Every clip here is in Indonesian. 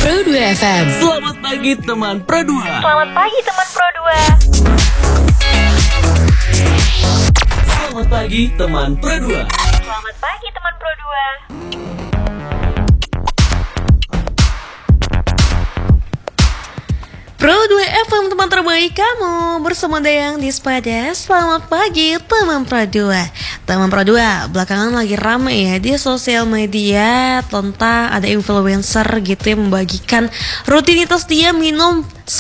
Pro 2 FM. Selamat pagi teman Pro 2. Selamat pagi teman Pro 2. Selamat pagi teman Pro 2. Selamat pagi teman Pro 2. Pro 2 FM, teman terbaik kamu, bersama Dayang di Spada. Selamat pagi teman Pro 2. Teman Pro 2, belakangan lagi rame ya di sosial media tentang ada influencer gitu yang membagikan rutinitas dia minum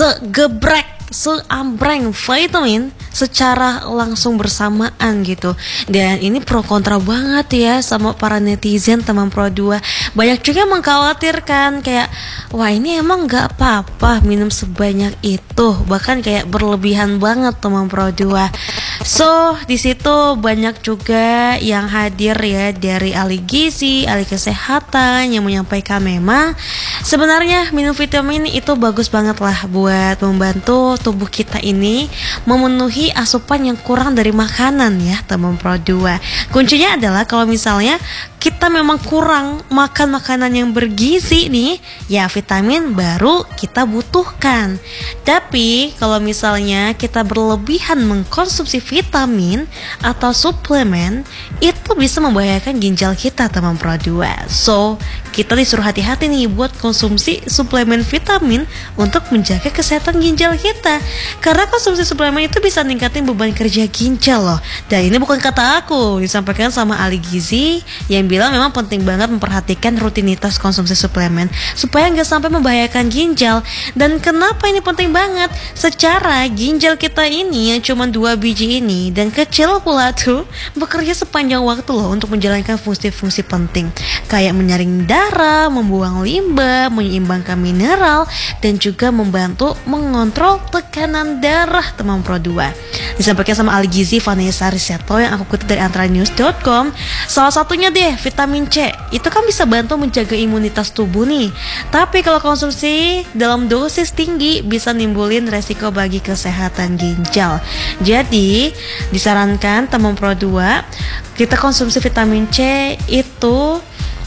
seambreng vitamin secara langsung bersamaan gitu. Dan ini pro kontra banget ya sama para netizen teman Pro 2. Banyak juga yang mengkhawatirkan kayak, wah ini emang gak apa-apa minum sebanyak itu, bahkan kayak berlebihan banget teman Pro 2. So di situ banyak juga yang hadir ya dari ahli gizi, ahli kesehatan yang menyampaikan memang sebenarnya minum vitamin itu bagus banget lah buat membantu tubuh kita ini memenuhi asupan yang kurang dari makanan ya teman Pro 2. Kuncinya adalah kalau misalnya kita memang kurang makan makanan yang bergizi nih, ya vitamin baru kita butuhkan. Tapi kalau misalnya kita berlebihan mengkonsumsi vitamin atau suplemen, itu bisa membahayakan ginjal kita teman Pro 2. So kita disuruh hati-hati nih buat konsumsi suplemen vitamin untuk menjaga kesehatan ginjal kita. Karena konsumsi suplemen itu bisa ningkatin beban kerja ginjal loh. Dan ini bukan kata aku, disampaikan sama ahli gizi yang bilang memang penting banget memperhatikan rutinitas konsumsi suplemen supaya nggak sampai membahayakan ginjal. Dan kenapa ini penting banget? Secara ginjal kita ini yang cuma 2 biji ini dan kecil pula tuh bekerja sepanjang waktu loh untuk menjalankan fungsi-fungsi penting kayak menyaring darah, membuang limbah, menyeimbangkan mineral, dan juga membantu mengontrol tekanan darah teman Pro 2. Disampaikan sama ahli gizi Vanessa Riseto yang aku kutip dari antranews.com. Salah satunya deh vitamin C. Itu kan bisa bantu menjaga imunitas tubuh nih. Tapi kalau konsumsi dalam dosis tinggi bisa nimbulin resiko bagi kesehatan ginjal. Jadi disarankan teman Pro 2 kita konsumsi vitamin C itu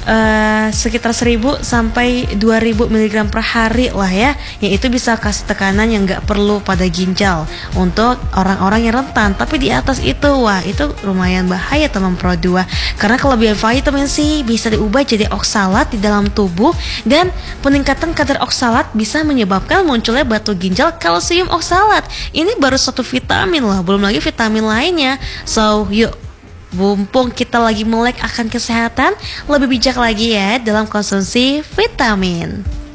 sekitar 1000 sampai 2000 mg per hari lah ya. Yang itu bisa kasih tekanan yang gak perlu pada ginjal untuk orang-orang yang rentan. Tapi di atas itu, wah itu lumayan bahaya teman Pro 2. Karena kelebihan vitamin C bisa diubah jadi oksalat di dalam tubuh. Dan peningkatan kadar oksalat bisa menyebabkan munculnya batu ginjal kalsium oksalat. Ini baru satu vitamin loh, belum lagi vitamin lainnya. So yuk, mumpung kita lagi melek akan kesehatan, lebih bijak lagi ya dalam konsumsi vitamin.